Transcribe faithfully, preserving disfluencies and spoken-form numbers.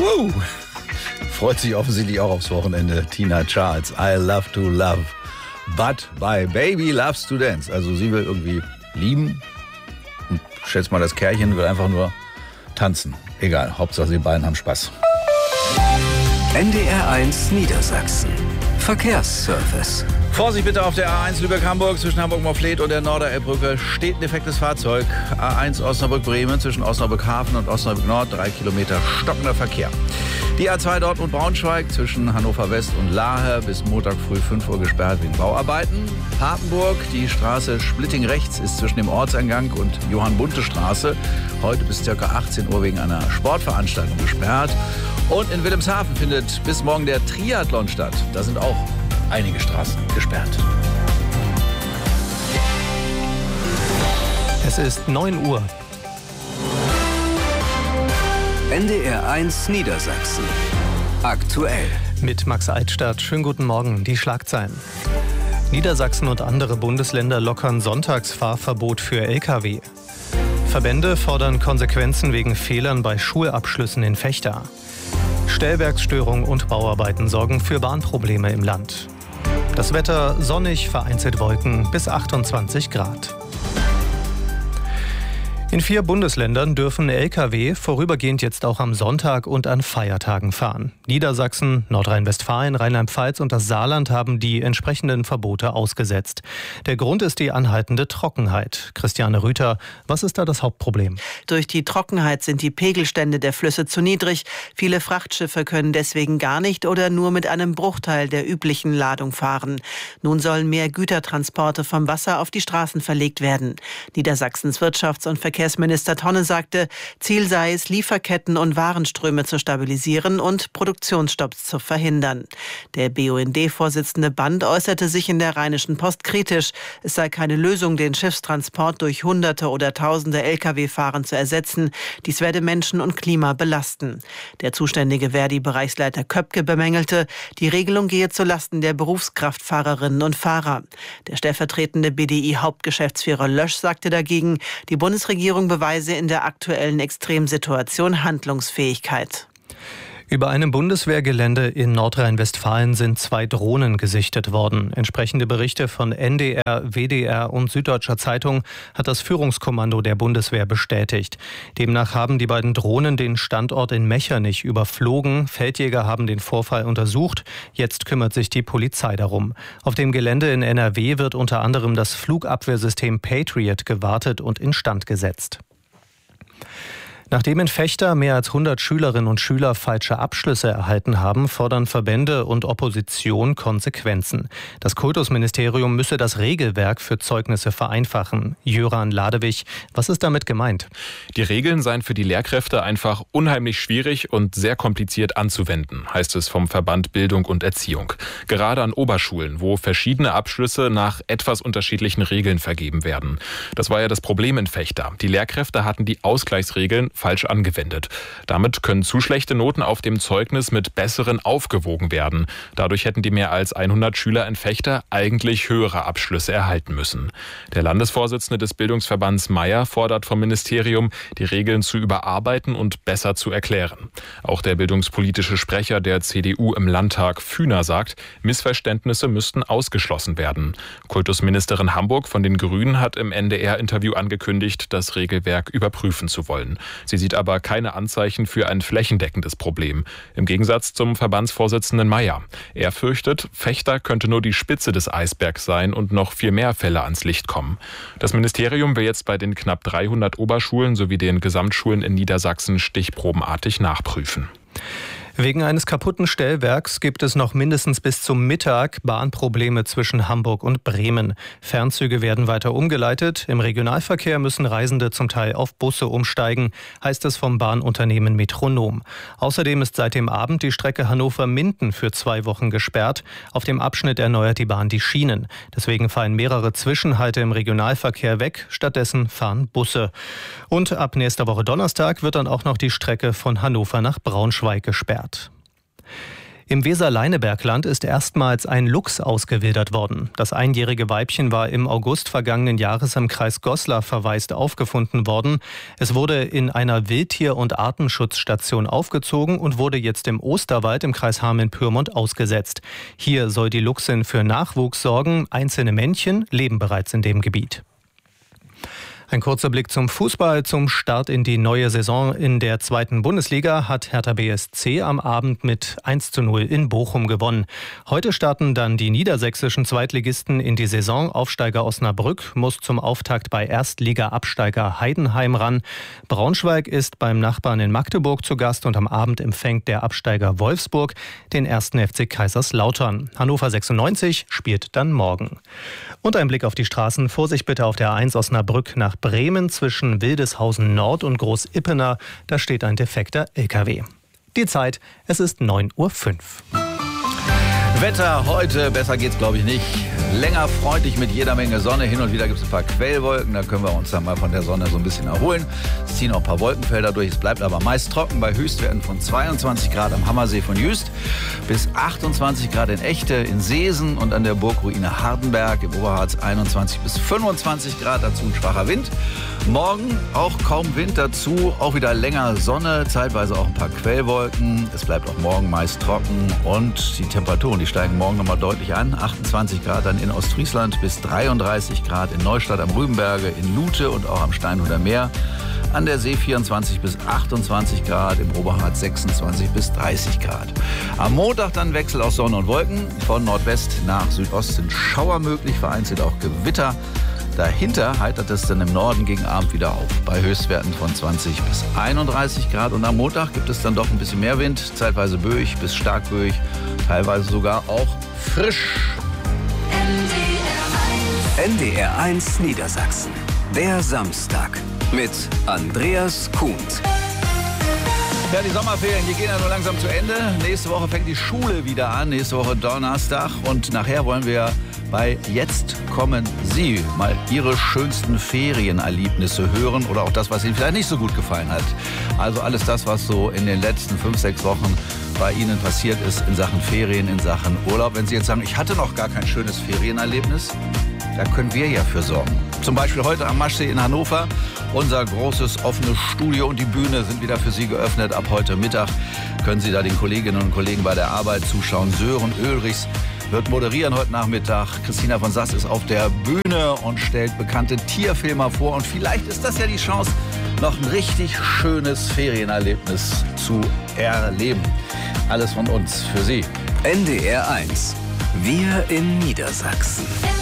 Woo. Freut sich offensichtlich auch aufs Wochenende. Tina Charles, I love to love, but my baby loves to dance. Also sie will irgendwie lieben und schätzt mal, das Kerlchen will einfach nur tanzen. Egal, Hauptsache die beiden haben Spaß. N D R eins Niedersachsen. Verkehrsservice. Vorsicht bitte auf der A eins Lübeck-Hamburg zwischen Hamburg-Morfleet und der Norderelbbrücke steht ein defektes Fahrzeug. A eins Osnabrück-Bremen zwischen Osnabrück-Hafen und Osnabrück-Nord, drei Kilometer stockender Verkehr. Die A zwei Dortmund-Braunschweig zwischen Hannover-West und Lahe bis Montag früh fünf Uhr gesperrt wegen Bauarbeiten. Papenburg, die Straße Splitting rechts ist zwischen dem Ortseingang und Johann-Bunte-Straße heute bis ca. achtzehn Uhr wegen einer Sportveranstaltung gesperrt. Und in Wilhelmshaven findet bis morgen der Triathlon statt. Da sind auch einige Straßen gesperrt. Es ist neun Uhr. N D R eins Niedersachsen. Aktuell. Mit Max Eitstadt. Schönen guten Morgen. Die Schlagzeilen. Niedersachsen und andere Bundesländer lockern Sonntagsfahrverbot für L K W. Verbände fordern Konsequenzen wegen Fehlern bei Schulabschlüssen in Vechta. Stellwerksstörungen und Bauarbeiten sorgen für Bahnprobleme im Land. Das Wetter sonnig, vereinzelt Wolken bis achtundzwanzig Grad. In vier Bundesländern dürfen L K W vorübergehend jetzt auch am Sonntag und an Feiertagen fahren. Niedersachsen, Nordrhein-Westfalen, Rheinland-Pfalz und das Saarland haben die entsprechenden Verbote ausgesetzt. Der Grund ist die anhaltende Trockenheit. Christiane Rüther, was ist da das Hauptproblem? Durch die Trockenheit sind die Pegelstände der Flüsse zu niedrig. Viele Frachtschiffe können deswegen gar nicht oder nur mit einem Bruchteil der üblichen Ladung fahren. Nun sollen mehr Gütertransporte vom Wasser auf die Straßen verlegt werden. Niedersachsens Wirtschafts- und Verkehrsminister Verkehrsminister Tonne sagte, Ziel sei es, Lieferketten und Warenströme zu stabilisieren und Produktionsstopps zu verhindern. Der B U N D-Vorsitzende Band äußerte sich in der Rheinischen Post kritisch. Es sei keine Lösung, den Schiffstransport durch Hunderte oder Tausende L K W-Fahrern zu ersetzen. Dies werde Menschen und Klima belasten. Der zuständige Verdi-Bereichsleiter Köpke bemängelte, die Regelung gehe zulasten der Berufskraftfahrerinnen und Fahrer. Der stellvertretende B D I-Hauptgeschäftsführer Lösch sagte dagegen, die Bundesregierung beweise in der aktuellen Extremsituation Handlungsfähigkeit. Über einem Bundeswehrgelände in Nordrhein-Westfalen sind zwei Drohnen gesichtet worden. Entsprechende Berichte von N D R, W D R und Süddeutscher Zeitung hat das Führungskommando der Bundeswehr bestätigt. Demnach haben die beiden Drohnen den Standort in Mechernich überflogen. Feldjäger haben den Vorfall untersucht. Jetzt kümmert sich die Polizei darum. Auf dem Gelände in N R W wird unter anderem das Flugabwehrsystem Patriot gewartet und instand gesetzt. Nachdem in Vechta mehr als hundert Schülerinnen und Schüler falsche Abschlüsse erhalten haben, fordern Verbände und Opposition Konsequenzen. Das Kultusministerium müsse das Regelwerk für Zeugnisse vereinfachen. Jöran Ladewig, was ist damit gemeint? Die Regeln seien für die Lehrkräfte einfach unheimlich schwierig und sehr kompliziert anzuwenden, heißt es vom Verband Bildung und Erziehung. Gerade an Oberschulen, wo verschiedene Abschlüsse nach etwas unterschiedlichen Regeln vergeben werden. Das war ja das Problem in Vechta. Die Lehrkräfte hatten die Ausgleichsregeln falsch angewendet. Damit können zu schlechte Noten auf dem Zeugnis mit besseren aufgewogen werden. Dadurch hätten die mehr als hundert Schüler in Vechta eigentlich höhere Abschlüsse erhalten müssen. Der Landesvorsitzende des Bildungsverbands Meier fordert vom Ministerium, die Regeln zu überarbeiten und besser zu erklären. Auch der bildungspolitische Sprecher der C D U im Landtag, Fühner, sagt, Missverständnisse müssten ausgeschlossen werden. Kultusministerin Hamburg von den Grünen hat im N D R-Interview angekündigt, das Regelwerk überprüfen zu wollen. Sie sieht aber keine Anzeichen für ein flächendeckendes Problem. Im Gegensatz zum Verbandsvorsitzenden Meier. Er fürchtet, Vechta könnte nur die Spitze des Eisbergs sein und noch viel mehr Fälle ans Licht kommen. Das Ministerium will jetzt bei den knapp dreihundert Oberschulen sowie den Gesamtschulen in Niedersachsen stichprobenartig nachprüfen. Wegen eines kaputten Stellwerks gibt es noch mindestens bis zum Mittag Bahnprobleme zwischen Hamburg und Bremen. Fernzüge werden weiter umgeleitet. Im Regionalverkehr müssen Reisende zum Teil auf Busse umsteigen, heißt es vom Bahnunternehmen Metronom. Außerdem ist seit dem Abend die Strecke Hannover-Minden für zwei Wochen gesperrt. Auf dem Abschnitt erneuert die Bahn die Schienen. Deswegen fallen mehrere Zwischenhalte im Regionalverkehr weg. Stattdessen fahren Busse. Und ab nächster Woche Donnerstag wird dann auch noch die Strecke von Hannover nach Braunschweig gesperrt. Im Weser-Leinebergland ist erstmals ein Luchs ausgewildert worden. Das einjährige Weibchen war im August vergangenen Jahres im Kreis Goslar verwaist aufgefunden worden. Es wurde in einer Wildtier- und Artenschutzstation aufgezogen und wurde jetzt im Osterwald im Kreis Hameln-Pyrmont ausgesetzt. Hier soll die Luchsin für Nachwuchs sorgen. Einzelne Männchen leben bereits in dem Gebiet. Ein kurzer Blick zum Fußball. Zum Start in die neue Saison in der zweiten Bundesliga hat Hertha B S C am Abend mit eins zu null in Bochum gewonnen. Heute starten dann die niedersächsischen Zweitligisten in die Saison. Aufsteiger Osnabrück muss zum Auftakt bei Erstliga-Absteiger Heidenheim ran. Braunschweig ist beim Nachbarn in Magdeburg zu Gast und am Abend empfängt der Absteiger Wolfsburg den ersten F C Kaiserslautern. Hannover sechsundneunzig spielt dann morgen. Und ein Blick auf die Straßen. Vorsicht bitte auf der A eins Osnabrück nach Bremen zwischen Wildeshausen Nord und Groß-Ippener. Da steht ein defekter L K W. Die Zeit, es ist neun Uhr fünf. Wetter heute, besser geht's glaube ich nicht. Länger freundlich mit jeder Menge Sonne. Hin und wieder gibt es ein paar Quellwolken. Da können wir uns dann mal von der Sonne so ein bisschen erholen. Es ziehen auch ein paar Wolkenfelder durch. Es bleibt aber meist trocken bei Höchstwerten von zweiundzwanzig Grad am Hammersee von Jüst bis achtundzwanzig Grad in Echte, in Seesen und an der Burgruine Hardenberg. Im Oberharz einundzwanzig bis fünfundzwanzig Grad, dazu ein schwacher Wind. Morgen auch kaum Wind, dazu auch wieder länger Sonne, zeitweise auch ein paar Quellwolken. Es bleibt auch morgen meist trocken und die Temperaturen, die steigen morgen nochmal deutlich an. achtundzwanzig Grad dann in Ostfriesland bis dreiunddreißig Grad in Neustadt am Rübenberge, in Lute und auch am Steinhuder Meer. An der See vierundzwanzig bis achtundzwanzig Grad, im Oberharz sechsundzwanzig bis dreißig Grad. Am Montag dann Wechsel aus Sonne und Wolken. Von Nordwest nach Südost sind Schauer möglich, vereinzelt auch Gewitter. Dahinter heitert es dann im Norden gegen Abend wieder auf, bei Höchstwerten von zwanzig bis einunddreißig Grad. Und am Montag gibt es dann doch ein bisschen mehr Wind, zeitweise böig bis stark böig, teilweise sogar auch frisch. N D R eins Niedersachsen. Der Samstag mit Andreas Kuhnt. Ja, die Sommerferien, die gehen ja nur langsam zu Ende. Nächste Woche fängt die Schule wieder an, nächste Woche Donnerstag. Und nachher wollen wir bei Jetzt kommen Sie mal Ihre schönsten Ferienerlebnisse hören oder auch das, was Ihnen vielleicht nicht so gut gefallen hat. Also alles das, was so in den letzten fünf, sechs Wochen bei Ihnen passiert ist in Sachen Ferien, in Sachen Urlaub. Wenn Sie jetzt sagen, ich hatte noch gar kein schönes Ferienerlebnis, da können wir ja für sorgen. Zum Beispiel heute am Maschsee in Hannover. Unser großes offenes Studio und die Bühne sind wieder für Sie geöffnet. Ab heute Mittag können Sie da den Kolleginnen und Kollegen bei der Arbeit zuschauen. Sören Ulrichs wird moderieren heute Nachmittag. Christina von Sass ist auf der Bühne und stellt bekannte Tierfilmer vor. Und vielleicht ist das ja die Chance, noch ein richtig schönes Ferienerlebnis zu erleben. Alles von uns für Sie. N D R eins. Wir in Niedersachsen.